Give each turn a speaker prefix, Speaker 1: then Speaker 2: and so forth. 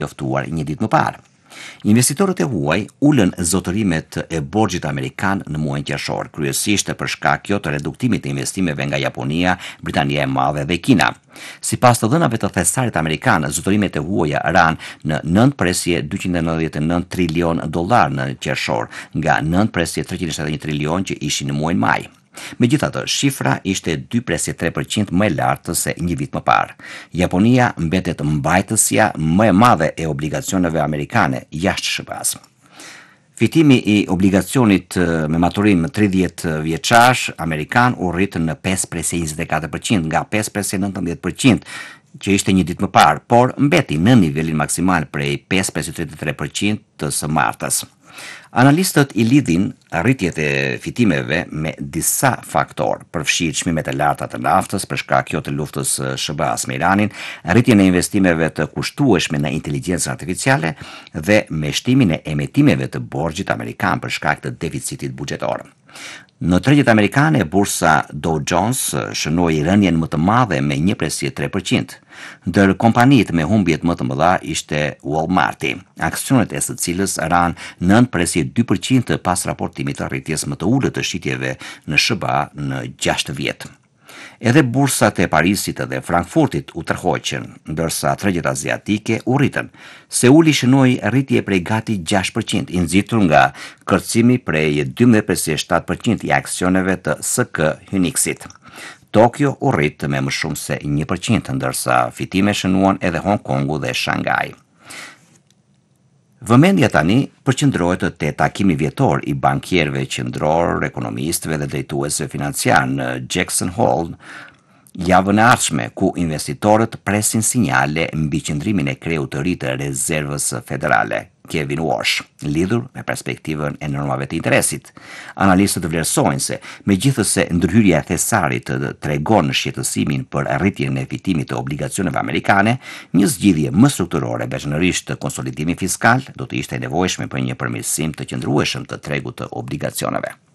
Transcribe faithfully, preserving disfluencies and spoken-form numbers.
Speaker 1: njoftuar një ditë më parë. Investitorët e huaj ulën zotërimet e borxhit amerikan në muajin qershor, kryesisht për shkak të reduktimit të investimeve nga Japonia, Britania e Madhe dhe Kina. Sipas të dhënave të thesarit amerikan, zotërimet e huaja ranë në nëntë presje dyqind e nëntëdhjetë e nëntë trilion dollar në qershor, nga nëntë presje treqind e shtatëdhjetë e një trilion që ishin në muajin maj. Megjithatë, shifra ishte dy presje tre përqind më e lartë se një vit më parë. Japonia mbetet mbajtësja më e madhe e obligacioneve amerikane jashtë S B A-s. Fitimi i obligacionit me maturim tridhjetë vjeçar amerikan u rrit në pesë presje njëzet e katër përqind nga pesë presje nëntëdhjetë përqind që ishte një ditë më parë, por mbeti në nivelin maksimal prej pesë presje tridhjetë e tre përqind të së martës. Analistët i lidhin rritjet e fitimeve me disa faktorë, përfshirë çmimet e larta të naftës për shkak të luftës S B A-s me Iranin, rritjen e investimeve të kushtueshme në inteligjencën artificiale dhe me shtimin e emitimeve të borxhit amerikan për shkak të deficitit buxhetor. Në tregjet amerikane, bursa Dow Jones shënoi rënien më të madhe me një presje tre përqind. Ndër kompanitë me humbjet më të mëdha ishte Walmarti, aksionet e së cilës ranë nëntë presje dy përqind pas raportimit të rritjes më të ulët të shitjeve në S B A në gjashtë vjet. Edhe bursat e Parisit dhe Frankfurtit u tërhoqën, ndërsa tregjet aziatike u rritën. Seuli shënoi rritje prej gati gjashtë përqind, i nxitur nga kërcimi prej dymbëdhjetë presje shtatë përqind i aksioneve të S K Hynixit. Tokyo u rrit me më shumë se një përqind, ndërsa fitime shënuan edhe Hong Kongu dhe Shanghai. Vëmendja tani përqendrohet te takimi vjetor i bankierëve qendror, ekonomistëve dhe drejtuesve financiar në Jackson Hole javën e ardhshme, ku investitorët presin sinjale mbi qëndrimin e kreut të ri të rezervës federale, Kevin Walsh, lidhur me perspektivën e normave të interesit. Analistët vlerësojnë se, megjithëse ndërhyrja e thesarit të tregon shqetësimin për rritjen e fitimit të obligacioneve amerikane, një zgjidhje më strukturore, veçanërisht konsolidimi fiskal, do të ishte e nevojshme për një përmirësim të qëndrueshëm të tregut të obligacioneve.